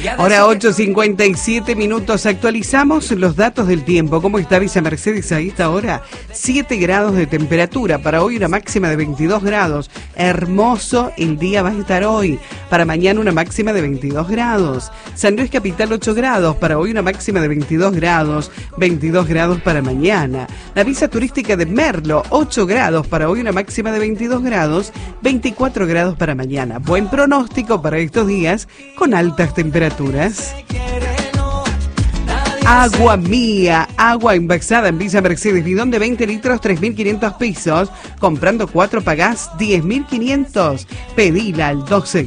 Ahora 8:57 minutos, actualizamos los datos del tiempo. ¿Cómo está Villa Mercedes a esta hora? 7 grados de temperatura, para hoy una máxima de 22 grados. Hermoso el día va a estar hoy. Para mañana una máxima de 22 grados. San Luis Capital 8 grados, para hoy una máxima de 22 grados. 22 grados para mañana. La visa turística de Merlo, 8 grados, para hoy una máxima de 22 grados. 24 grados para mañana. Buen pronóstico para estos días con altas temperaturas. Agua Mía, agua envasada en Villa Mercedes, bidón de 20 litros, 3.500 pesos. Comprando 4 pagás 10.500. Pedila al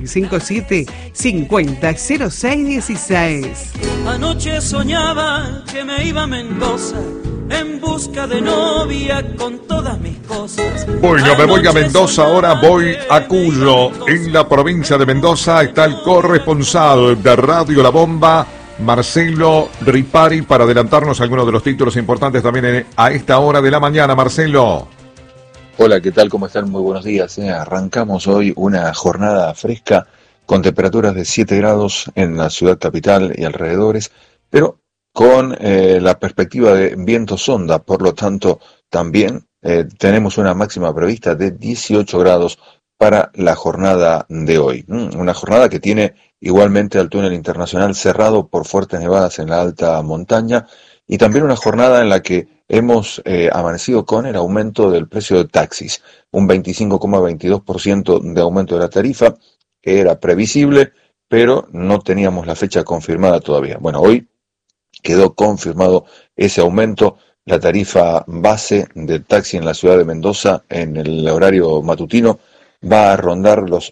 2657-500616. Anoche soñaba que me iba a Mendoza en busca de novia con todas mis cosas. Bueno, me voy a Mendoza, ahora voy a Cuyo. En la provincia de Mendoza está el corresponsal de Radio La Bomba, Marcelo Ripari, para adelantarnos algunos de los títulos importantes también a esta hora de la mañana. Marcelo. Hola, ¿qué tal? ¿Cómo están? Muy buenos días. Arrancamos hoy una jornada fresca con temperaturas de 7 grados en la ciudad capital y alrededores, pero con la perspectiva de viento sonda, por lo tanto también tenemos una máxima prevista de 18 grados para la jornada de hoy. Una jornada que tiene igualmente al túnel internacional cerrado por fuertes nevadas en la alta montaña, y también una jornada en la que hemos amanecido con el aumento del precio de taxis, un 25,22% de aumento de la tarifa, que era previsible, pero no teníamos la fecha confirmada todavía. Bueno, hoy quedó confirmado ese aumento. La tarifa base del taxi en la ciudad de Mendoza en el horario matutino va a rondar los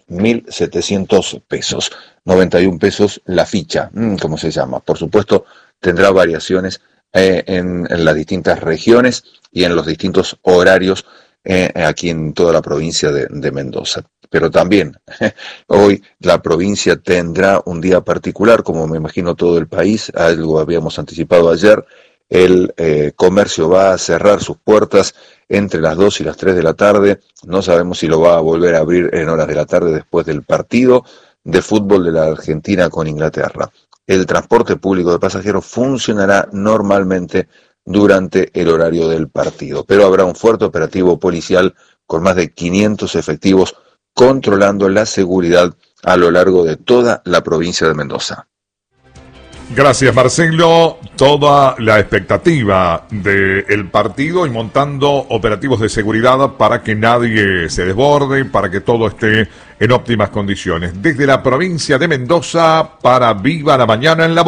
1.700 pesos, 91 pesos la ficha, como se llama. Por supuesto, tendrá variaciones en las distintas regiones y en los distintos horarios aquí en toda la provincia de Mendoza. Pero también hoy la provincia tendrá un día particular, como me imagino todo el país. Algo habíamos anticipado ayer. El comercio va a cerrar sus puertas entre las 2 y las 3 de la tarde. No sabemos si lo va a volver a abrir en horas de la tarde después del partido de fútbol de la Argentina con Inglaterra. El transporte público de pasajeros funcionará normalmente durante el horario del partido, pero habrá un fuerte operativo policial con más de 500 efectivos controlando la seguridad a lo largo de toda la provincia de Mendoza. Gracias, Marcelo. Toda la expectativa del partido y montando operativos de seguridad para que nadie se desborde, para que todo esté en óptimas condiciones. Desde la provincia de Mendoza, para Viva la Mañana en la